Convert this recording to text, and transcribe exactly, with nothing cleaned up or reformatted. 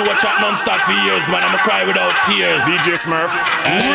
man who chat non-stop for years, man. I'ma cry without tears. D J Smurf.